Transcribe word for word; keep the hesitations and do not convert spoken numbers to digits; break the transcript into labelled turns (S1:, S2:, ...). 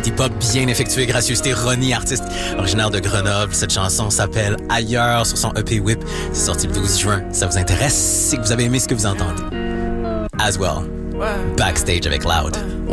S1: indie pop bien effectué, gracieuseté Ronnie, artiste originaire de Grenoble. Cette chanson s'appelle Ailleurs sur son E P Whip. C'est sorti le douze juin. Ça vous intéresse? C'est que vous avez aimé ce que vous entendez. As well. Backstage avec Loud.